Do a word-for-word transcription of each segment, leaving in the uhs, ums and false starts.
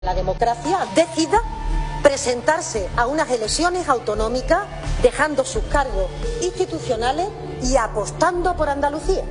La democracia decida presentarse a unas elecciones autonómicas dejando sus cargos institucionales y apostando por Andalucía.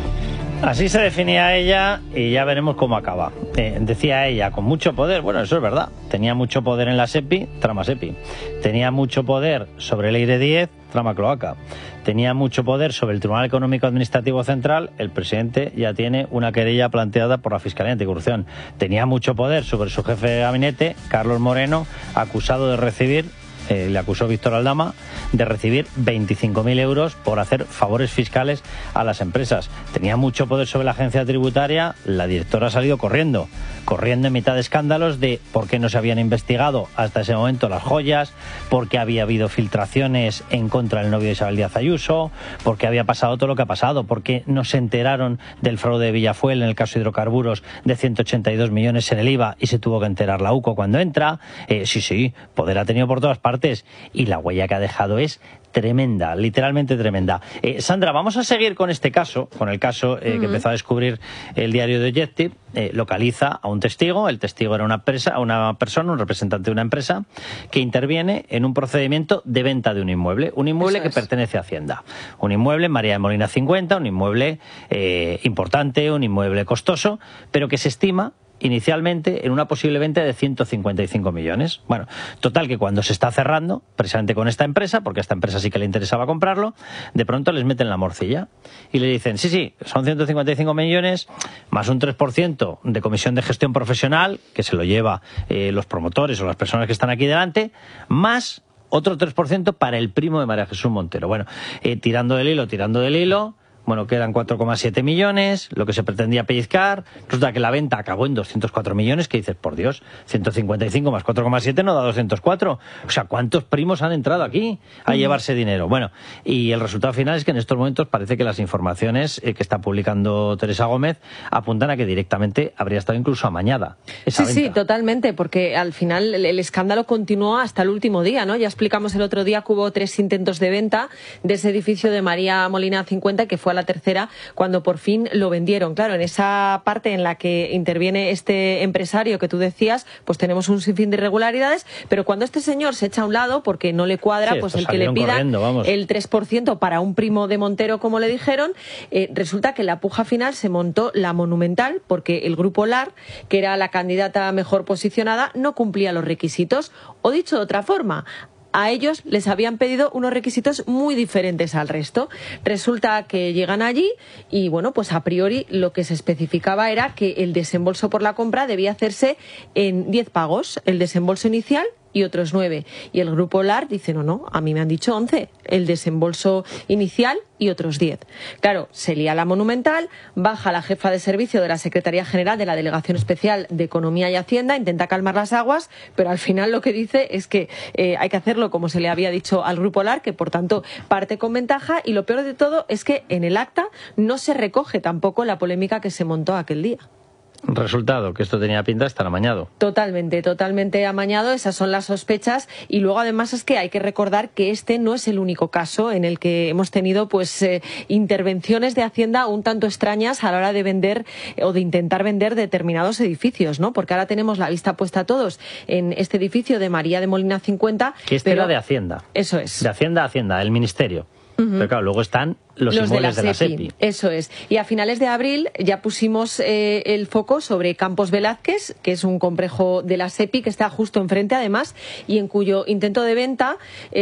Así se definía ella y ya veremos cómo acaba. Eh, decía ella, con mucho poder, bueno, eso es verdad, tenía mucho poder en la SEPI, trama SEPI, tenía mucho poder sobre el Eire diez, trama cloaca, tenía mucho poder sobre el Tribunal Económico Administrativo Central, el presidente ya tiene una querella planteada por la Fiscalía Anticorrupción, tenía mucho poder sobre su jefe de gabinete, Carlos Moreno, acusado de recibir, eh, le acusó Víctor Aldama, de recibir veinticinco mil euros por hacer favores fiscales a las empresas. Tenía mucho poder sobre la agencia tributaria, la directora ha salido corriendo, corriendo en mitad de escándalos de por qué no se habían investigado hasta ese momento las joyas, por qué había habido filtraciones en contra del novio de Isabel Díaz Ayuso, por qué había pasado todo lo que ha pasado, por qué no se enteraron del fraude de Villafuel en el caso de hidrocarburos de ciento ochenta y dos millones en el I V A y se tuvo que enterar la UCO cuando entra. Eh, sí, sí, poder ha tenido por todas partes y la huella que ha dejado es tremenda, literalmente tremenda. Eh, Sandra, vamos a seguir con este caso, con el caso eh, uh-huh. que empezó a descubrir el diario de Objective. Eh, localiza a un testigo, el testigo era una, empresa, una persona, un representante de una empresa, que interviene en un procedimiento de venta de un inmueble, un inmueble Eso que es. pertenece a Hacienda. Un inmueble en María de Molina cincuenta, un inmueble eh, importante, un inmueble costoso, pero que se estima inicialmente en una posible venta de ciento cincuenta y cinco millones. Bueno, total que cuando se está cerrando, precisamente con esta empresa, porque a esta empresa sí que le interesaba comprarlo, de pronto les meten la morcilla y le dicen, sí, sí, son ciento cincuenta y cinco millones más un tres por ciento de comisión de gestión profesional, que se lo lleva eh, los promotores o las personas que están aquí delante, más otro tres por ciento para el primo de María Jesús Montero. Bueno, eh, tirando del hilo, tirando del hilo, bueno, quedan cuatro coma siete millones, lo que se pretendía pellizcar. Resulta que la venta acabó en doscientos cuatro millones, que dices, por Dios, ciento cincuenta y cinco más cuatro coma siete no da doscientos cuatro. O sea, ¿cuántos primos han entrado aquí a uh-huh. llevarse dinero? Bueno, y el resultado final es que en estos momentos parece que las informaciones eh, que está publicando Teresa Gómez apuntan a que directamente habría estado incluso amañada esa Sí, venta. sí, totalmente, porque al final el, el escándalo continuó hasta el último día, ¿no? Ya explicamos el otro día que hubo tres intentos de venta de ese edificio de María Molina cincuenta, que fue a la tercera cuando por fin lo vendieron. Claro, en esa parte en la que interviene este empresario que tú decías, pues tenemos un sinfín de irregularidades, pero cuando este señor se echa a un lado porque no le cuadra, sí, pues el que le pida el tres por ciento para un primo de Montero, como le dijeron, eh, resulta que en la puja final se montó la Monumental porque el grupo L A R, que era la candidata mejor posicionada, no cumplía los requisitos. O dicho de otra forma, a ellos les habían pedido unos requisitos muy diferentes al resto. Resulta que llegan allí y, bueno, pues a priori lo que se especificaba era que el desembolso por la compra debía hacerse en diez pagos, el desembolso inicial y otros nueve. Y el grupo L A R dice, no, no, a mí me han dicho once, el desembolso inicial y otros diez. Claro, se lía la Monumental, baja la jefa de servicio de la Secretaría General de la Delegación Especial de Economía y Hacienda, intenta calmar las aguas, pero al final lo que dice es que eh, hay que hacerlo como se le había dicho al grupo L A R, que por tanto parte con ventaja, y lo peor de todo es que en el acta no se recoge tampoco la polémica que se montó aquel día. Resultado, que esto tenía pinta de estar amañado. Totalmente, totalmente amañado, esas son las sospechas, y luego además es que hay que recordar que este no es el único caso en el que hemos tenido pues eh, intervenciones de Hacienda un tanto extrañas a la hora de vender eh, o de intentar vender determinados edificios, ¿no? Porque ahora tenemos la vista puesta todos en este edificio de María de Molina cincuenta. Que este pero... era de Hacienda. Eso es. De Hacienda a Hacienda, el Ministerio. Uh-huh. Pero claro, luego están los, los inmuebles de la, de la SEPI. Eso es. Y a finales de abril ya pusimos eh, el foco sobre Campos Velázquez, que es un complejo de la SEPI que está justo enfrente además, y en cuyo intento de venta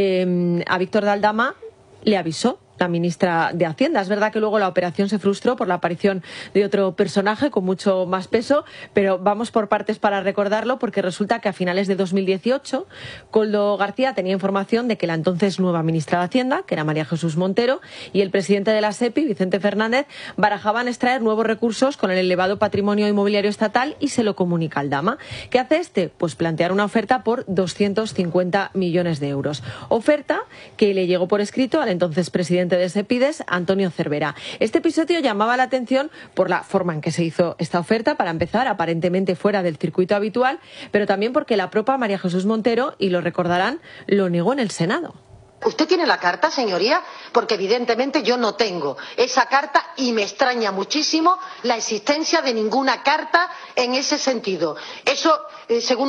eh, a Víctor de Aldama le avisó la ministra de Hacienda. Es verdad que luego la operación se frustró por la aparición de otro personaje con mucho más peso, pero vamos por partes para recordarlo, porque resulta que a finales de dos mil dieciocho Koldo García tenía información de que la entonces nueva ministra de Hacienda, que era María Jesús Montero, y el presidente de la SEPI, Vicente Fernández, barajaban extraer nuevos recursos con el elevado patrimonio inmobiliario estatal, y se lo comunica al Aldama. ¿Qué hace este? Pues plantear una oferta por doscientos cincuenta millones de euros. Oferta que le llegó por escrito al entonces presidente de Sepides, Antonio Cervera. Este episodio llamaba la atención por la forma en que se hizo esta oferta, para empezar, aparentemente fuera del circuito habitual, pero también porque la propia María Jesús Montero, y lo recordarán, lo negó en el Senado. ¿Usted tiene la carta, señoría? Porque evidentemente yo no tengo esa carta y me extraña muchísimo la existencia de ninguna carta en ese sentido. Eso, eh, según